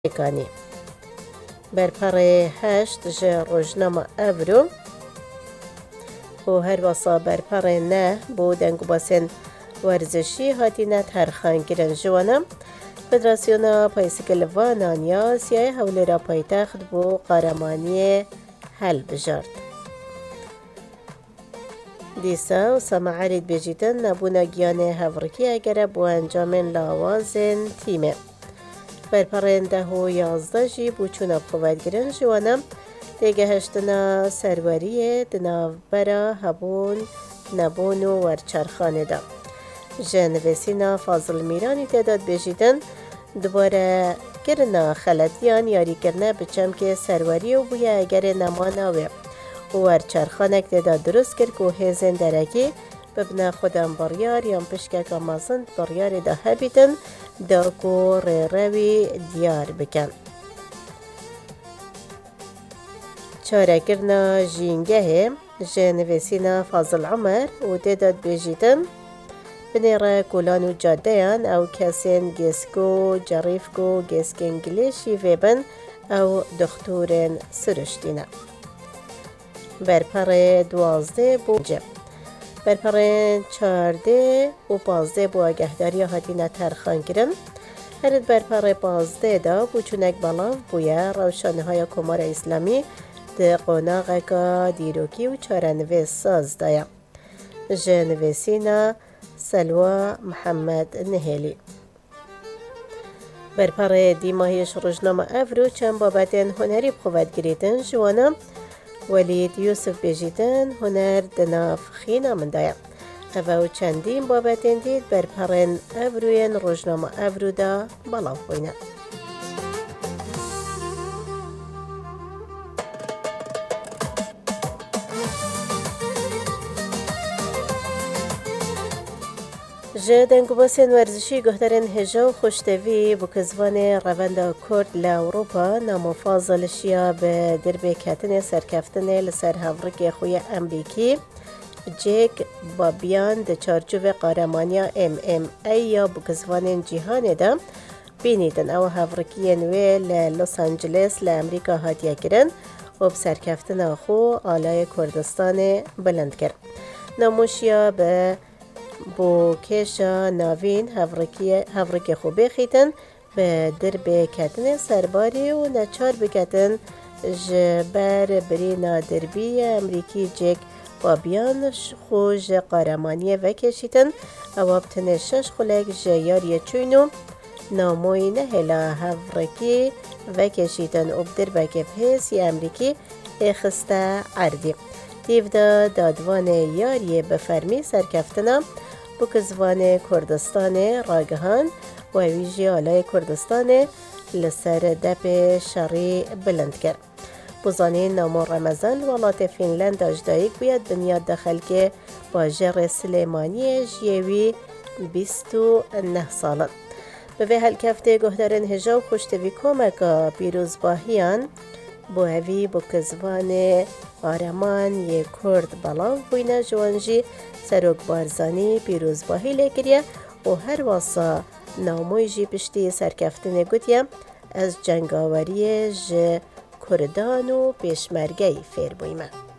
کانی برپر هشت جه روزنامه افرو و هر وصا برپر نه بو دنگو باسن ورزشی هاتینه ترخان گرن جوانم فدراسیون پایسکل وانانیا سیای حول را پایتخت بو قارمانی هل بجارد دیسا و سماعرید بجیدن نبونا گیان هفرکی اگر بو انجام لاوازن تیمه برپرین 10 و 11 جی بو چونا بخواد گرن جوانم دیگه هشتنا سروریه دناو برا هبون نبون و ورچرخانه دا جنویسینا فاضل میرانی تعداد بجیدن دوباره گرنا خلطیان یاری کرنه بچم که سروری و بویا اگر نماناوه و ورچرخانه تعداد درست کرد که هزین درکی ببنا خودم باریار یا پشکک آمازند باریار دا هبیدن دا کو روی دیار بکن چاره کرنا جینگه جنویسینا فاضل عمر و تعداد بجیدن بنیره کولان و جادهان او کسین گسکو جریفکو گسک انگلیشی ویبن او دکتورن سرشتینه برپر 12 بو جب برپر 14 و 15 بو آگهداری هاتینه ترخان گرن هرد برپر 15 دا بو چونک بلاو بویا روشانه های کمار اسلامی ده قناغ که دیروکی و چارنویس ساز دایا جنویسینا سلوى محمد نهيلي برپر دیماهیش روزنامه افرو چند بابتن هنری بخواد گریدن جوانا ولید یوسف بجیدن هنر دناف خینا من دایا او چندین بابتن دید برپرن افروین روزنامه افرو دا بلاو بوینه جدنگو باسن ورزشی گهترین هجا خوشتوی بکزوان روند کرد لأوروپا نامفاضل شیا به دربی کتن سرکفتن لسر هفرک خوی امریکی جیک بابیان ده چارچوب قارمانیا MMA یا بکزوان جیهان دا بینیدن او هفرکی نوی لوس آنجلس لامریکا هاتیه کرن و بسرکفتن خو آلای کردستان بلند کرد ناموشیا به بو کشا ناوین هفرکی خوبه خیتن به دربه کتن سرباری و نچار بکتن جبر برینا دربی امریکی جک بابیان خوش قارمانی و کشیتن اوابتن 6 خلق جیاری چوینو ناموی نهلا هفرکی و کشیتن و بدربه که پیسی امریکی اخسته عردی دیو دا دادوان یاری بفرمی سرکفتنا بکزوان کردستان راگهان و ویژی آلای کردستان لسر دپ شری بلند کرد. بزانین نامو رمضان ولات فینلند اجدایک بیاد بنیاد داخل که باجر سلیمانی جیوی 29 سالن. به هلکفته گهدارن هجاو خوشتوی کمکا پیروز باهیان بو هوی بکزوان آرمان یک کرد بلاو بوینه جوانجی سروک بارزانی پیروز باهی لکریه و هر واسا ناموی جی پشتی سرکفتن گوتیم از جنگاوری کردان و پیشمرگی فیر بویمه